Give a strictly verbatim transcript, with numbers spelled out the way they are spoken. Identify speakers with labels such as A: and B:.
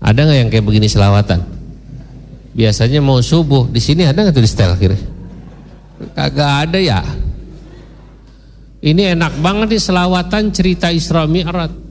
A: Ada nggak yang kayak begini selawatan? Biasanya mau subuh, di sini ada nggak tuh di setel kiri? Kagak ada ya. Ini enak banget nih selawatan cerita Isra Mi'raj.